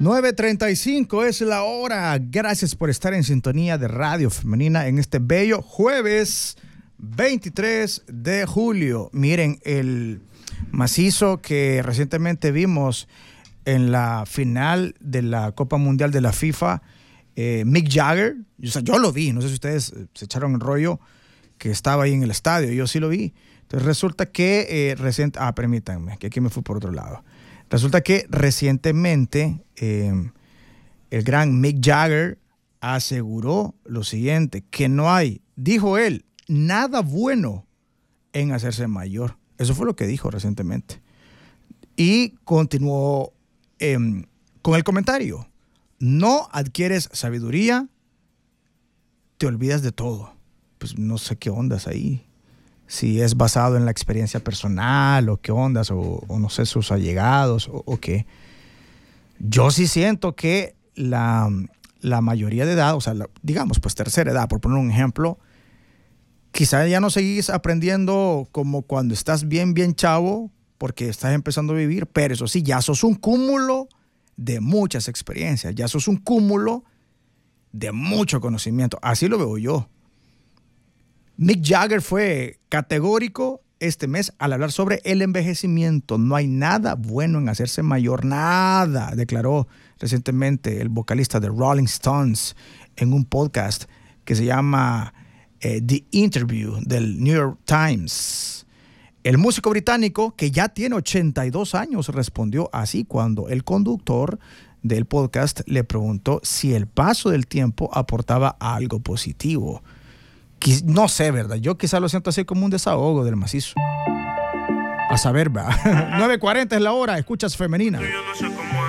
9:35 es la hora. Gracias por estar en sintonía de Radio Femenina en este bello jueves 23 de julio. Miren, el macizo que recientemente vimos en la final de la Copa Mundial de la FIFA, Mick Jagger, yo lo vi, no sé si ustedes se echaron el rollo que estaba ahí en el estadio, yo sí lo vi. Entonces resulta que permítanme, que aquí me fui por otro lado. Resulta que recientemente el gran Mick Jagger aseguró lo siguiente, que no hay, dijo él, nada bueno en hacerse mayor. Eso fue lo que dijo recientemente. Y continuó con el comentario. No adquieres sabiduría, te olvidas de todo. Pues no sé qué ondas ahí. Si es basado en la experiencia personal o qué ondas, o no sé, sus allegados o qué. Yo sí siento que la mayoría de edad, o sea, digamos, pues tercera edad, por poner un ejemplo, quizá ya no seguís aprendiendo como cuando estás bien chavo, porque estás empezando a vivir, pero eso sí, ya sos un cúmulo de muchas experiencias, ya sos un cúmulo de mucho conocimiento. Así lo veo yo. Mick Jagger fue categórico este mes al hablar sobre el envejecimiento. No hay nada bueno en hacerse mayor, nada, declaró recientemente el vocalista de Rolling Stones en un podcast que se llama The Interview del New York Times. El músico británico, que ya tiene 82 años, respondió así cuando el conductor del podcast le preguntó si el paso del tiempo aportaba algo positivo. No sé, ¿verdad? Yo quizá lo siento así como un desahogo del macizo. A saber, ¿verdad? 9:40 es la hora, escuchas Femenina. Yo no sé